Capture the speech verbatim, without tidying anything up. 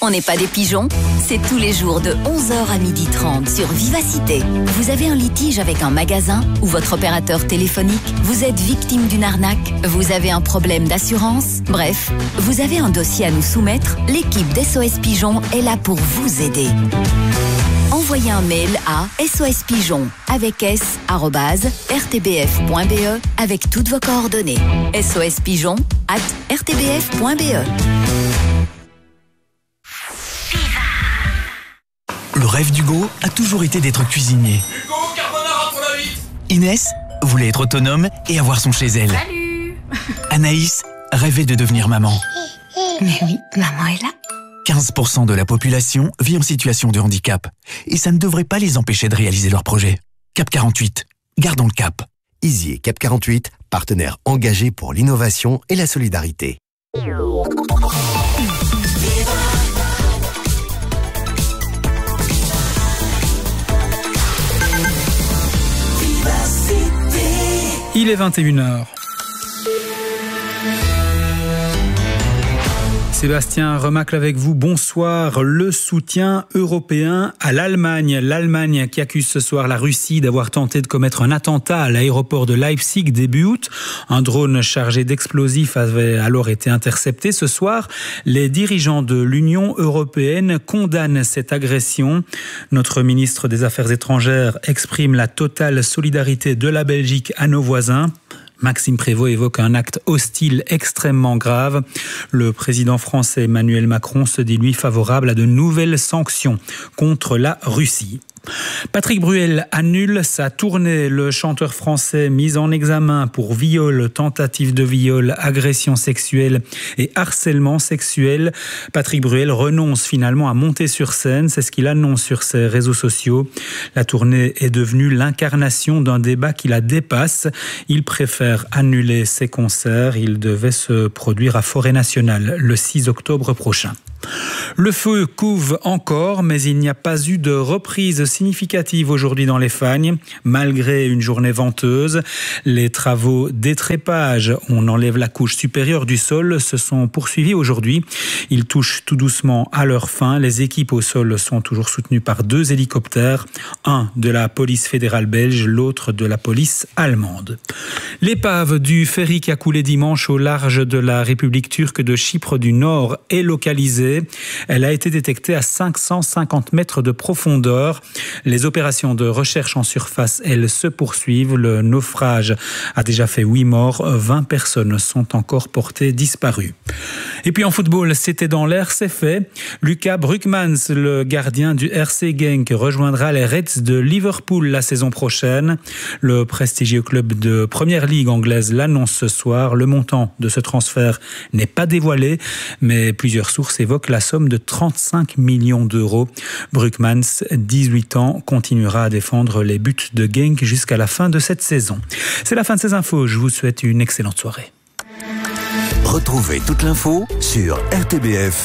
On n'est pas des pigeons. C'est tous les jours de onze heures à midi trente sur Vivacité. Vous avez un litige avec un magasin ou votre opérateur téléphonique? Vous êtes victime d'une arnaque? Vous avez un problème d'assurance? Bref, vous avez un dossier à nous soumettre? L'équipe d'S O S Pigeon est là pour vous aider. Envoyez un mail à sospigeon avec s arobase r t b f point b e avec toutes vos coordonnées. sospigeon at r t b f point b e. Le rêve d'Hugo a toujours été d'être cuisinier. Hugo, carbonara pour la vite. Inès voulait être autonome et avoir son chez elle. Salut. Anaïs rêvait de devenir maman. Mais oui, maman est là. quinze pour cent de la population vit en situation de handicap. Et ça ne devrait pas les empêcher de réaliser leurs projets. Cap quarante-huit, gardons le cap. Easy et Cap quarante-huit, partenaires engagés pour l'innovation et la solidarité. Il est vingt et une heures. Sébastien Remacle avec vous, bonsoir. Le soutien européen à l'Allemagne. L'Allemagne qui accuse ce soir la Russie d'avoir tenté de commettre un attentat à l'aéroport de Leipzig début août. Un drone chargé d'explosifs avait alors été intercepté. Ce soir, les dirigeants de l'Union européenne condamnent cette agression. Notre ministre des Affaires étrangères exprime la totale solidarité de la Belgique à nos voisins. Maxime Prévost évoque un acte hostile extrêmement grave. Le président français Emmanuel Macron se dit lui favorable à de nouvelles sanctions contre la Russie. Patrick Bruel annule sa tournée. Le chanteur français mis en examen pour viol, tentative de viol, agression sexuelle et harcèlement sexuel. Patrick Bruel renonce finalement à monter sur scène. C'est ce qu'il annonce sur ses réseaux sociaux. La tournée est devenue l'incarnation d'un débat qui la dépasse. Il préfère annuler ses concerts. Il devait se produire à Forêt Nationale le six octobre prochain. Le feu couve encore, mais il n'y a pas eu de reprise significative aujourd'hui dans les Fagnes. Malgré une journée venteuse, les travaux d'étrépage, on enlève la couche supérieure du sol, se sont poursuivis aujourd'hui. Ils touchent tout doucement à leur fin. Les équipes au sol sont toujours soutenues par deux hélicoptères, un de la police fédérale belge, l'autre de la police allemande. L'épave du ferry qui a coulé dimanche au large de la République turque de Chypre du Nord est localisée. Elle a été détectée à cinq cent cinquante mètres de profondeur. Les opérations de recherche en surface, elles, se poursuivent. Le naufrage a déjà fait huit morts. vingt personnes sont encore portées disparues. Et puis en football, c'était dans l'air, c'est fait. Lucas Brugmans, le gardien du R C Genk, rejoindra les Reds de Liverpool la saison prochaine. Le prestigieux club de première ligue anglaise l'annonce ce soir. Le montant de ce transfert n'est pas dévoilé, mais plusieurs sources évoquent la somme de trente-cinq millions d'euros. Brugmans, dix-huit ans, continuera à défendre les buts de Genk jusqu'à la fin de cette saison. C'est la fin de ces infos. Je vous souhaite une excellente soirée. Retrouvez toute l'info sur r t b f